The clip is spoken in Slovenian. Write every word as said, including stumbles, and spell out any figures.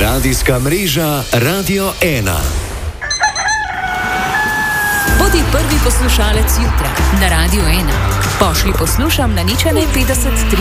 Radijska mreža Radio ena. Bodi prvi poslušalec jutra na Radio ena. Pošlji poslušam na nič ena petdeset tri